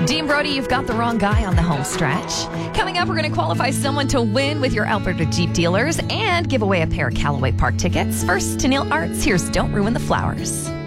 Dean Brody, you've got the wrong guy on the home stretch. Coming up, we're going to qualify someone to win with your Alberta Jeep dealers and give away a pair of Callaway Park tickets. First, to Neil Arts, here's Don't Ruin the Flowers.